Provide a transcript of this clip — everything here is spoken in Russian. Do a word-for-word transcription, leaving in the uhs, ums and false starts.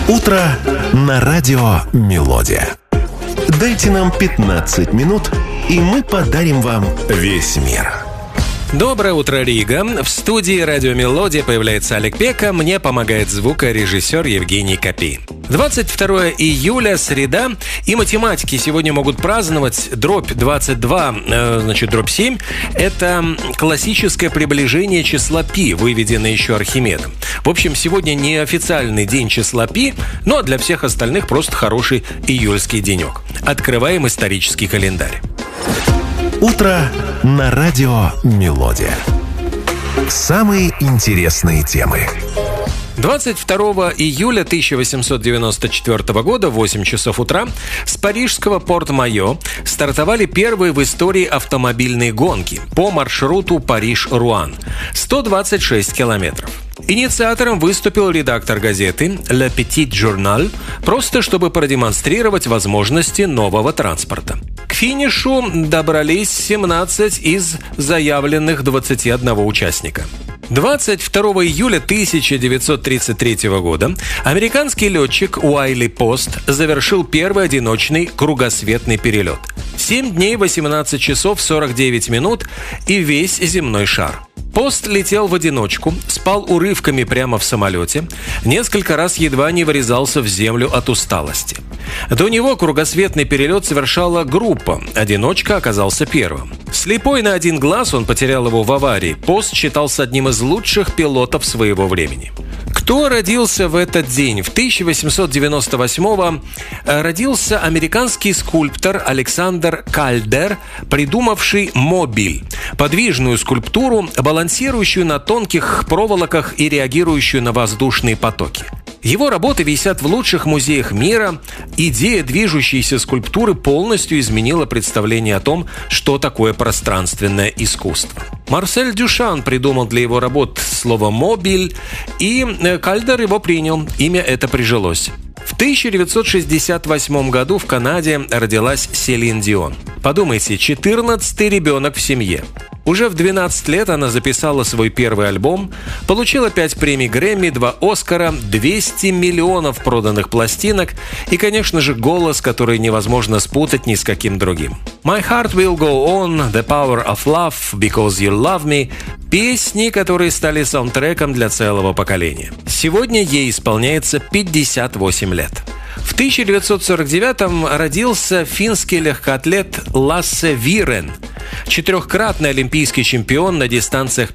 Утро на радио «Мелодия». Дайте нам пятнадцать минут, и мы подарим вам весь мир. Доброе утро, Рига. В студии «Радио Мелодия» появляется Олег Пека. Мне помогает звукорежиссер Евгений Копи. двадцать второе июля, среда, и математики сегодня могут праздновать дробь двадцать два, э, значит, дробь семь. Это классическое приближение числа π, выведенное еще Архимедом. В общем, сегодня не официальный день числа π, но для всех остальных просто хороший июльский денек. Открываем исторический календарь. Утро на радио «Мелодия». Самые интересные темы. двадцать второго июля тысяча восемьсот девяносто четвёртого года в восемь часов утра с парижского Порт-Майо стартовали первые в истории автомобильные гонки по маршруту Париж-Руан – сто двадцать шесть километров. Инициатором выступил редактор газеты «Le Petit Journal», просто чтобы продемонстрировать возможности нового транспорта. К финишу добрались семнадцать из заявленных двадцати одного участника. двадцать второго июля тысяча девятьсот тридцать третьего года американский летчик Уайли Пост завершил первый одиночный кругосветный перелет. семь дней, восемнадцать часов, сорок девять минут и весь земной шар. Пост летел в одиночку, спал урывками прямо в самолете, несколько раз едва не врезался в землю от усталости. До него кругосветный перелет совершала группа, одиночка оказался первым. Слепой на один глаз, он потерял его в аварии. Пост считался одним из лучших пилотов своего времени. Кто родился в этот день? В тысяча восемьсот девяносто восьмом родился американский скульптор Александр Кальдер, придумавший мобиль – подвижную скульптуру, балансирующую на тонких проволоках и реагирующую на воздушные потоки. Его работы висят в лучших музеях мира. Идея движущейся скульптуры полностью изменила представление о том, что такое пространственное искусство. Марсель Дюшан придумал для его работ слово «мобиль», и Кальдер его принял. Имя это прижилось. В тысяча девятьсот шестьдесят восьмом году в Канаде родилась Селин Дион. Подумайте, четырнадцатый ребенок в семье. Уже в двенадцать лет она записала свой первый альбом, получила пять премий Грэмми, два Оскара, двести миллионов проданных пластинок и, конечно же, голос, который невозможно спутать ни с каким другим. «My Heart Will Go On», «The Power of Love», «Because You Love Me» – песни, которые стали саундтреком для целого поколения. Сегодня ей исполняется пятьдесят восемь лет. В тысяча девятьсот сорок девятом родился финский легкоатлет Лассе Вирен, четырехкратный олимпийский чемпион на дистанциях